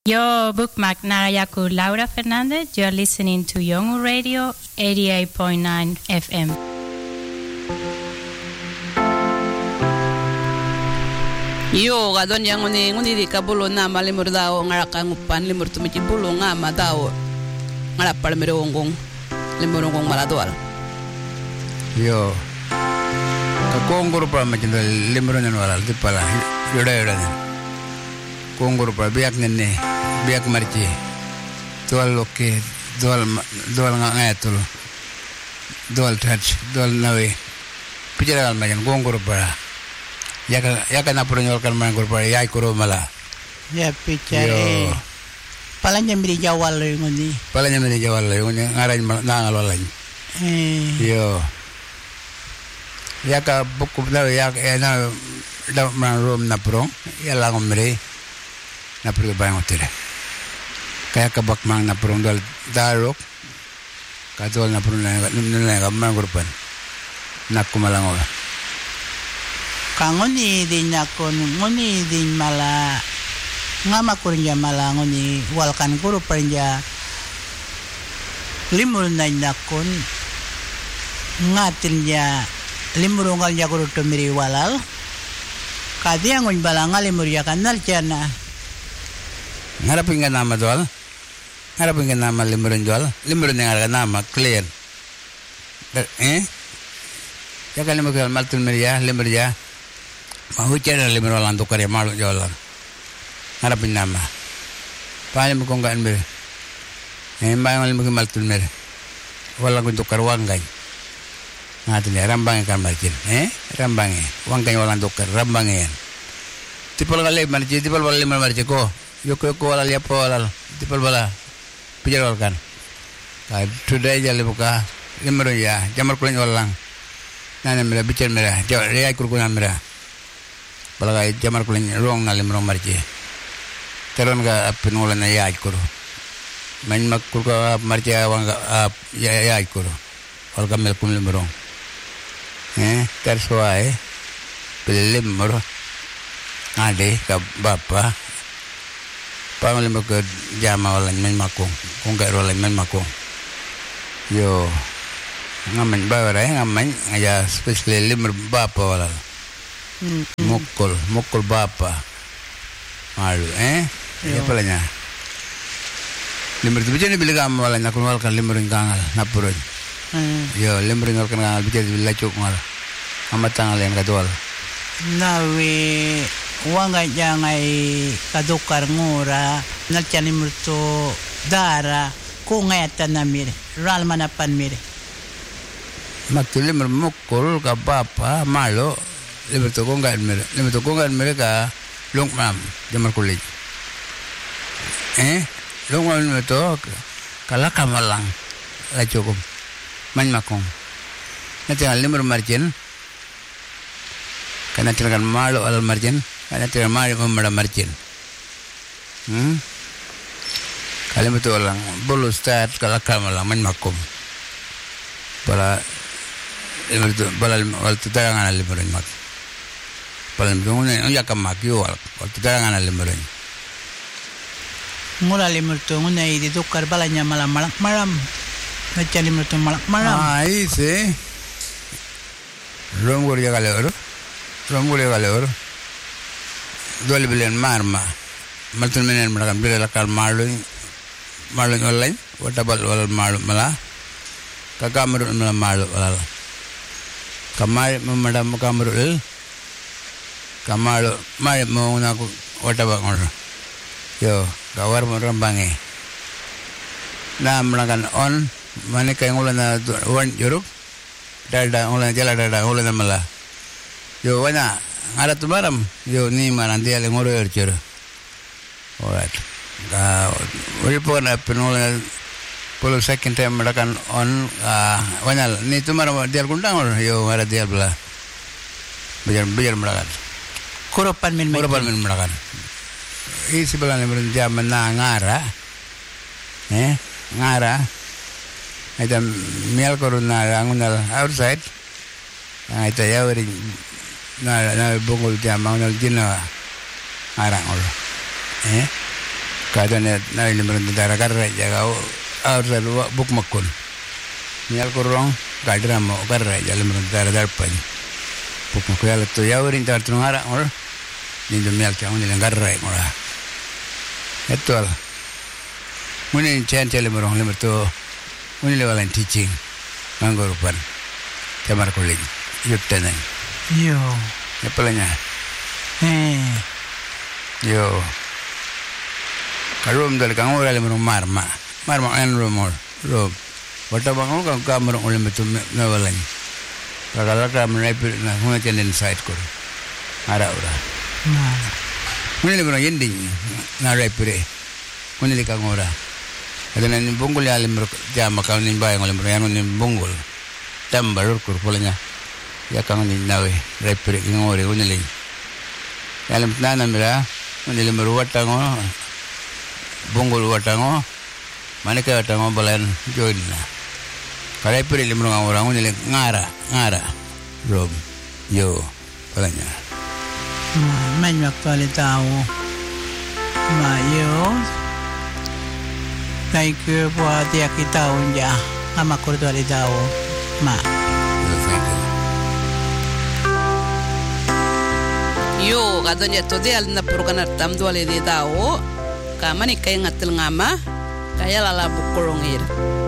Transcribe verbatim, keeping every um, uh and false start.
Yo, bookmark Narayaku Laura Fernandez. You're listening to Young Radio eighty-eight point nine F M. Yo, gadon yang uni uni di kabulo na malimur daw ngaraka ngupan limur tumici bulo nga madaw ngarapal merongong limurongong maladwal. Yo, kakonggur pa macam limurong walal di pala yoda yoda ni. Konggur pa biak nene biak marci dual loke dual dual ngatul dual touch dual nawe pijaral macam konggur pa. Ya kan ya kan apa nyol kan manggur pa ya ikuro mala. Ya picare. Palanya miri jawal lo ngoni. Palanya miri jawal lo ngoni ngaran na ngalolañ. Eh. Yo. Ya ka buku na ya na da man rom na pro ya la ngomre na pro ba ngotere. Kaya ka bak mang na pro dal darok. Ka dol na pro na na ka manggur pan. Nak kumalango. Kangoni din nakon ngoni din mala ngama kurinja mala ngoni walkan guru perinja limur na nakon ngatilnya limur ngal ya guru to miri walal kadia ngon balanga limur ya kanal jana ngarapin ka nama dol ngarapin ka nama limur dol limur ni ngarga nama clear eh ya kan limur maltul miri ya limur ya Mahu cera limur walang tukar ya malu jalan. Harapin nama. Paling mukong kaan ber. Eh bayang limur kemaltul mer. Walang tukar wanggai. Ngatin ya rambang kan marcin. Eh rambang eh. Wanggai walang tukar rambang eh. Tipal kali marcin tipal bala limur marcin ko. Yoko yoko walal ya walal. Tipal bala. Pijar walkan. Ka today jale buka limur ya. Jamar kulen walang. Nana mera bicar mera. Jawab dia kurkunan mera. Balaga jamar kulen ruang na limrong marci teron ga penula na yaaj kuro man makkur ka marci wang ya yaaj kuro wal kamel kum limrong eh tersuai pelim moro ade ka bapa pangalim ko jama wala men makong kung ga wala men makong yo ngamen bawara ngamen aja spesial limr bapa wala Mukul, mukul bapa. Malu, eh? Ya palanya. Limur tu bicara bila kamu malah nak kenal kan limur kangal, napurun. Yo, limur kan kangal bicara bila cuk mal. Amat tangal yang kadual. Nawe wangai jangai kadukar ngura, nalcan limur tu dara, ku ngayatan namir, ral manapan mir. Maktu limur mukul ka bapa malu. Limur tu kongan mereka, limur tu kongan mereka long mam jamar kulit. Eh, long mam itu kalau kamalang la cukup, main makong. Nanti al limur margin, karena tidak malu al margin, karena tidak malu memada margin. Hmm, kalau itu orang bolu start kalau kamalang main makong. Bala limur tu bala al tu tarangan al limur mak. Paling dulu ni, ya kamak jual. Kalau tidak ada limur ni. Mula limur tu, ni di tukar balanya malam malam malam. Macam limur tu malam malam. Ah, isi. Rom guru jaga lor, rom guru jaga lor. Dua bulan marma. Maltul menen mereka bila lakar malu, malu online. Watabal wal malu malah. Kakamru malah malu malah. Kamai memadam kamru. Kamalu, mari mau nak wata bangun. Yo, kawar merambangi. Nah, melakukan on, mana kaya ngulan na wan Europe, dada ngulan jala dada ngulan na malah. Yo, wana ada tu maram. Yo, ni mana nanti ada ngoro ercer. Alright. Ah, wali pun apa ngulan puluh second time melakukan on. Ah, wana ni tu maram dia kundang orang. Yo, ada dia belah. Biar biar melakukan. Kurupan min Kurupan min melakan. Ini sebenarnya berjaman na ngara, eh ngara. Itu mial koruna angunal outside. Nah itu ya wari na na bungul jam angunal jina ngara ngolo. Eh Kadane na limron dara karra jaga aur salu buk makun. Nial kurang kadra mo karra jaga limron dara darpan. Buk makuyal to yaurin tar tunara or nindo mial cha uni karra ngora. Etol. Muni chen chele limron limto uni lewalan teaching nganggorupan. Kamar kuling yuttanen. Yo. Epalanya. Eh. Yo. Karum dal kang ora le marma. Marma en rumor. Ro. Wata bango kang kamar ole metu na walan. Kagala ka menai na huna tenen side ko. Ara ora. Nah. Muni le bro yending na repre. Muni le kang ora. Adana ni bongol ya le mer jama kang ni bay ngol mer yang ni bongol. Tambar kur polanya. Ya kang ni nawe repre ngore uni le. Yalam nana mira uni le mer wata ngo. Bongol watango maneka watango balan joinna kare pere limro orang ni ngara ngara rob yo balanya Manyak kali tahu ma yo like buat dia kita unja ama kurdo ali tahu ma yo kadonya to de al na purukana tam do ali de tahu kamani kay ngatil ngama kaya lala bukurong ir